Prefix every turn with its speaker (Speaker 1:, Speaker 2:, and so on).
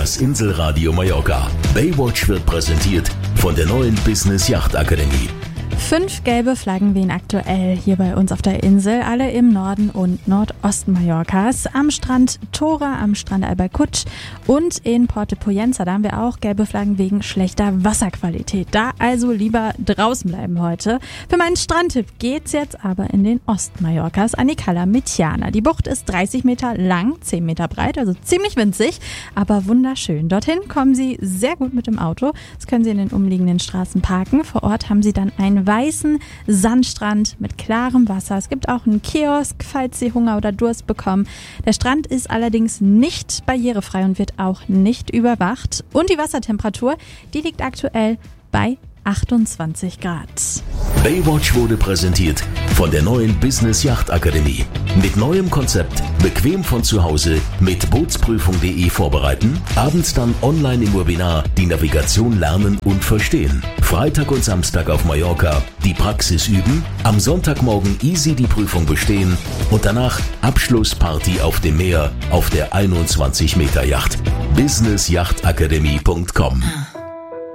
Speaker 1: Das Inselradio Mallorca. Baywatch wird präsentiert von der neuen Business Yacht Akademie.
Speaker 2: 5 gelbe Flaggen wehen aktuell hier bei uns auf der Insel, alle im Norden und Nordosten Mallorcas. Am Strand Tora, am Strand Albalcutsch und in Porto Poyenza. Da haben wir auch gelbe Flaggen wegen schlechter Wasserqualität. Da also lieber draußen bleiben heute. Für meinen Strandtipp geht's jetzt aber in den Osten Mallorcas an die Cala Mitiana. Die Bucht ist 30 Meter lang, 10 Meter breit, also ziemlich winzig, aber wunderschön. Dorthin kommen Sie sehr gut mit dem Auto. Das können Sie in den umliegenden Straßen parken. Vor Ort haben Sie dann einen weißen Sandstrand mit klarem Wasser. Es gibt auch einen Kiosk, falls Sie Hunger oder Durst bekommen. Der Strand ist allerdings nicht barrierefrei und wird auch nicht überwacht. Und die Wassertemperatur, die liegt aktuell bei 28 Grad.
Speaker 1: Baywatch wurde präsentiert von der neuen Business Yacht Akademie. Mit neuem Konzept, bequem von zu Hause, mit Bootsprüfung.de vorbereiten, abends dann online im Webinar die Navigation lernen und verstehen. Freitag und Samstag auf Mallorca die Praxis üben, am Sonntagmorgen easy die Prüfung bestehen und danach Abschlussparty auf dem Meer auf der 21 Meter Yacht. businessyachtakademie.com